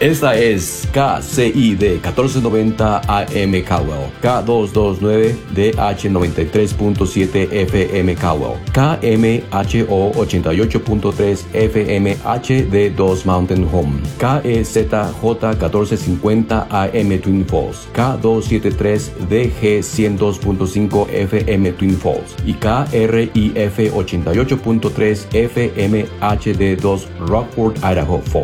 Esta es KCID 1490 AM Caldwell, K229 DH 93.7 FM Caldwell, KMHO 88.3 FM HD2 Mountain Home, KEZJ 1450 AM Twin Falls, K273 DG 102.5 FM Twin Falls y KRIF 88.3 FM HD2 Rockford, Idaho Falls.